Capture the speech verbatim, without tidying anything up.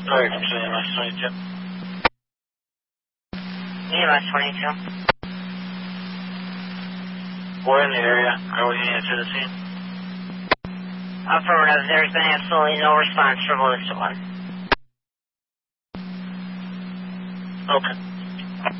Sorry, from E M S twenty-two. E M S twenty-two. We're in the area. Are we needed to the scene? Affirmative. There's been absolutely no response from Melissa one. Okay.